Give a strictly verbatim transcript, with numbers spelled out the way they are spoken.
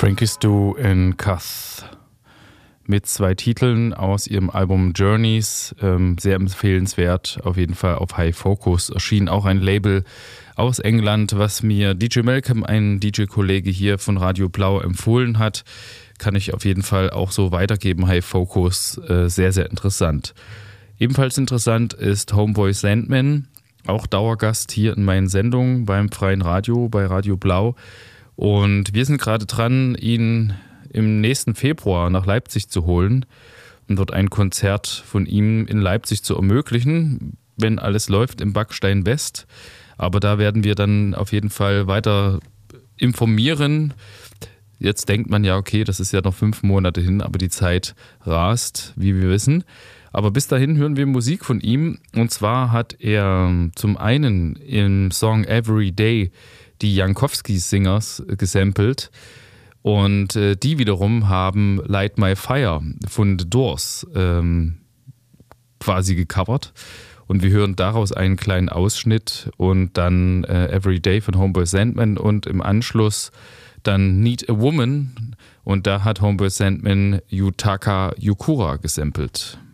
Frankie Stu in Cuth mit zwei Titeln aus ihrem Album Journeys, ähm, sehr empfehlenswert, auf jeden Fall auf High Focus erschien auch ein Label aus England, was mir D J Malcolm, ein D J-Kollege hier von Radio Blau, empfohlen hat. Kann ich auf jeden Fall auch so weitergeben, High Focus, äh, sehr, sehr interessant. Ebenfalls interessant ist Homeboy Sandman, auch Dauergast hier in meinen Sendungen beim Freien Radio, bei Radio Blau. Und wir sind gerade dran, ihn im nächsten Februar nach Leipzig zu holen und dort ein Konzert von ihm in Leipzig zu ermöglichen, wenn alles läuft, im Backstein West. Aber da werden wir dann auf jeden Fall weiter informieren. Jetzt denkt man ja, okay, das ist ja noch fünf Monate hin, aber die Zeit rast, wie wir wissen. Aber bis dahin hören wir Musik von ihm. Und zwar hat er zum einen im Song Every Day die Jankowski Singers gesampelt. Und äh, die wiederum haben Light My Fire von The Doors ähm, quasi gecovert. Und wir hören daraus einen kleinen Ausschnitt und dann äh, Every Day von Homeboy Sandman und im Anschluss dann Need a Woman. Und da hat Homeboy Sandman Yutaka Yukura gesampelt.